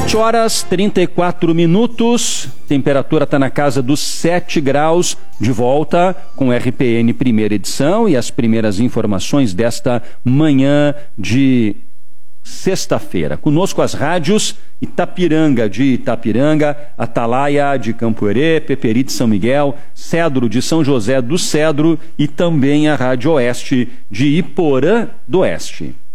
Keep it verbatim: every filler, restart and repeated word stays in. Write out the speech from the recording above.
sete horas e trinta e quatro minutos, temperatura está na casa dos sete graus, de volta com R P N primeira edição e as primeiras informações desta manhã de sexta-feira. Conosco as rádios Itapiranga de Itapiranga, Atalaia de Campo Herê, Peperi de São Miguel, Cedro de São José do Cedro e também a Rádio Oeste de Iporã do Oeste.